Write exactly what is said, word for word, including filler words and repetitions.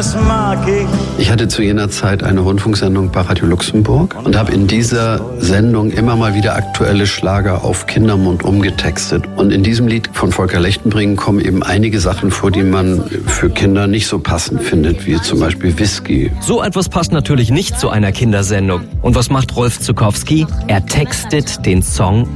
das mag ich. Ich hatte zu jener Zeit eine Rundfunksendung bei Radio Luxemburg und habe in dieser Sendung immer mal wieder aktuelle Schlager auf Kindermund umgetextet. Und in diesem Lied von Volker Lechtenbringen kommen eben einige Sachen vor, die man für Kinder nicht so passend findet, wie zum Beispiel Whisky. So etwas passt natürlich nicht zu einer Kindersendung. Und was macht Rolf Zuckowski? Er textet den Song